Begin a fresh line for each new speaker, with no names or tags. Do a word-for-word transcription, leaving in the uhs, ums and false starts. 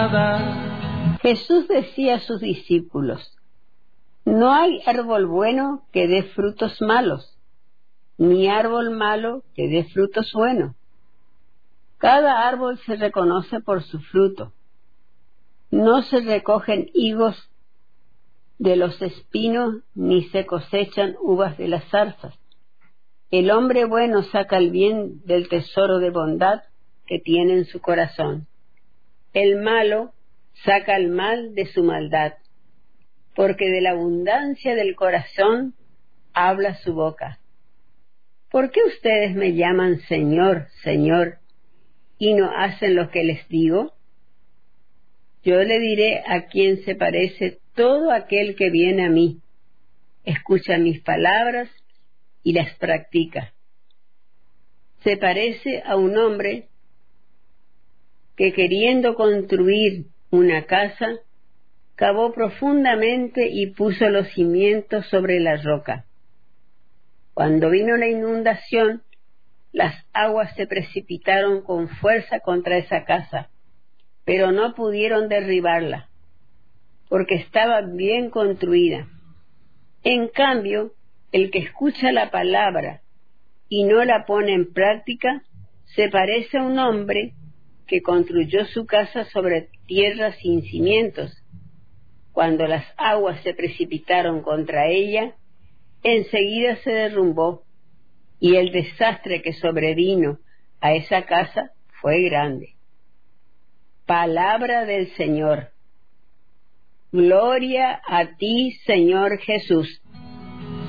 nada.
Jesús decía a sus discípulos: no hay árbol bueno que dé frutos malos, ni árbol malo que dé frutos buenos. Cada árbol se reconoce por su fruto. No se recogen higos de los espinos, ni se cosechan uvas de las zarzas. El hombre bueno saca el bien del tesoro de bondad que tiene en su corazón. El malo saca el mal de su maldad, porque de la abundancia del corazón habla su boca. ¿Por qué ustedes me llaman Señor, Señor, y no hacen lo que les digo? Yo le diré a quién se parece todo aquel que viene a mí, escucha mis palabras y las practica. Se parece a un hombre que, queriendo construir una casa, cavó profundamente y puso los cimientos sobre la roca. Cuando vino la inundación, las aguas se precipitaron con fuerza contra esa casa, pero no pudieron derribarla, porque estaba bien construida. En cambio, el que escucha la palabra y no la pone en práctica, se parece a un hombre que construyó su casa sobre tierra sin cimientos. Cuando las aguas se precipitaron contra ella, enseguida se derrumbó, y el desastre que sobrevino a esa casa fue grande. Palabra del Señor. Gloria a ti, Señor Jesús.